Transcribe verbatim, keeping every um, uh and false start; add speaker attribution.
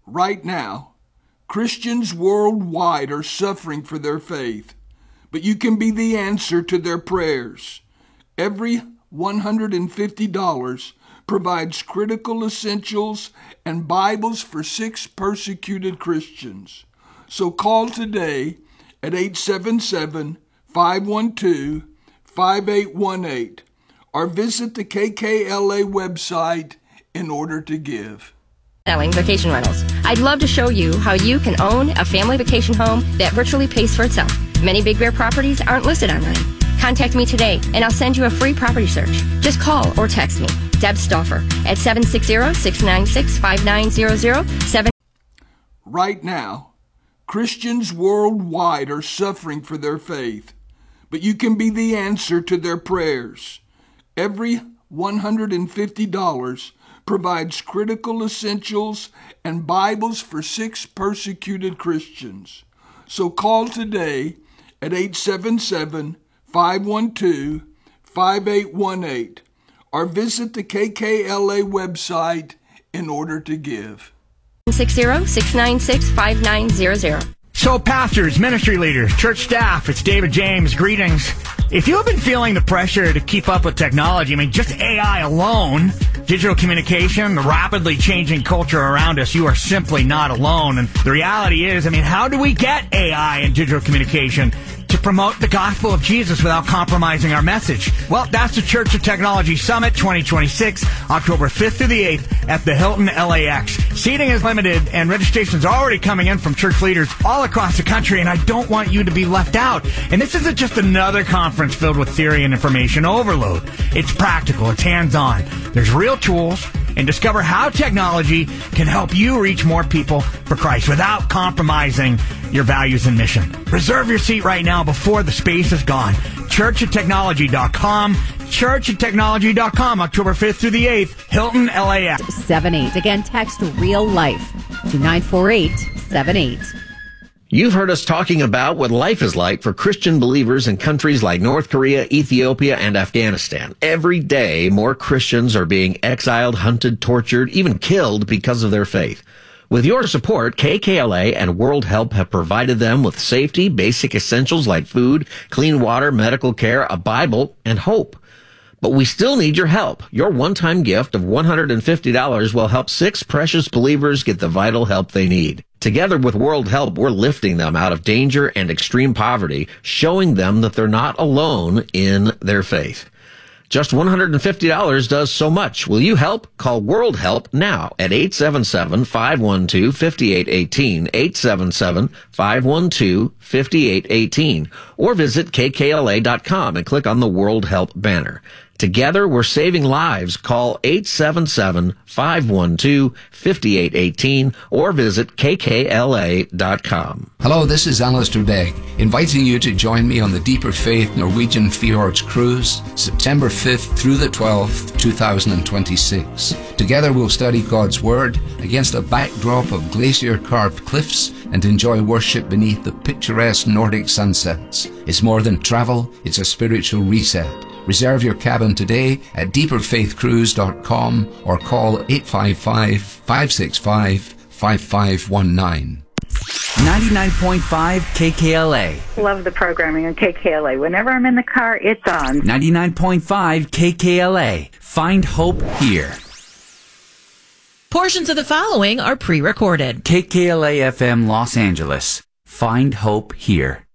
Speaker 1: Right now, Christians worldwide are suffering for their faith, but you can be the answer to their prayers. Every one hundred fifty dollars provides critical essentials and Bibles for six persecuted Christians. So call today at eight seven seven, five one two, five eight one eight or visit the K K L A website in order to give.
Speaker 2: Selling vacation rentals. I'd love to show you how you can own a family vacation home that virtually pays for itself. Many Big Bear properties aren't listed online. Contact me today and I'll send you a free property search. Just call or text me, Deb Stauffer, at seven six zero, six nine six, five nine zero zero. seven
Speaker 1: Right now, Christians worldwide are suffering for their faith, but you can be the answer to their prayers. Every one hundred fifty dollars provides critical essentials and Bibles for six persecuted Christians. So call today at eight seven seven, five one two, five eight one eight or visit the K K L A website in order to give.
Speaker 2: six zero, six nine six, five nine zero zero.
Speaker 3: So pastors, ministry leaders, church staff, it's David James. Greetings. If you have been feeling the pressure to keep up with technology, I mean, just A I alone, digital communication, the rapidly changing culture around us, you are simply not alone. And the reality is, I mean, how do we get A I and digital communication to promote the gospel of Jesus without compromising our message? Well, that's the Church of Technology Summit twenty twenty-six, October fifth through the eighth at the Hilton L A X. Seating is limited and registrations are already coming in from church leaders all across the country, and I don't want you to be left out. And this isn't just another conference filled with theory and information overload. It's practical, it's hands-on. There's real tools, and discover how technology can help you reach more people for Christ without compromising your values and mission. Reserve your seat right now before the space is gone. church of technology dot com. church of technology dot com, October fifth through the eighth, Hilton L A X.
Speaker 4: seven eight. Again, text real life to nine four eight seven eight.
Speaker 5: You've heard us talking about what life is like for Christian believers in countries like North Korea, Ethiopia, and Afghanistan. Every day, more Christians are being exiled, hunted, tortured, even killed because of their faith. With your support, K K L A and World Help have provided them with safety, basic essentials like food, clean water, medical care, a Bible, and hope. But we still need your help. Your one-time gift of one hundred fifty dollars will help six precious believers get the vital help they need. Together with World Help, we're lifting them out of danger and extreme poverty, showing them that they're not alone in their faith. Just one hundred fifty dollars does so much. Will you help? Call World Help now at eight seven seven, five one two, five eight one eight, eight seven seven, five one two, five eight one eight, or visit K K L A dot com and click on the World Help banner. Together, we're saving lives. Call eight seven seven, five one two, five eight one eight or visit K K L A dot com.
Speaker 6: Hello, this is Alistair Begg, inviting you to join me on the Deeper Faith Norwegian Fjords Cruise, September fifth through the twelfth, two thousand twenty-six. Together we'll study God's Word against a backdrop of glacier-carved cliffs and enjoy worship beneath the picturesque Nordic sunsets. It's more than travel, it's a spiritual reset. Reserve your cabin today at deeper faith cruise dot com or call eight five five, five six five, five five one nine.
Speaker 7: ninety-nine point five K K L A.
Speaker 8: Love the programming on K K L A. Whenever I'm in the car, it's on.
Speaker 7: ninety-nine point five K K L A. Find hope here.
Speaker 9: Portions of the following are pre-recorded.
Speaker 7: K K L A F M Los Angeles. Find hope here.